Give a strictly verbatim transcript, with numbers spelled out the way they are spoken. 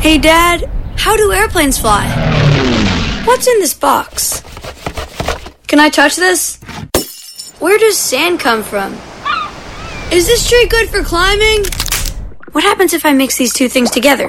Hey, Dad, how do airplanes fly? What's in this box? Can I touch this? Where does sand come from? Is this tree good for climbing? What happens if I mix these two things together?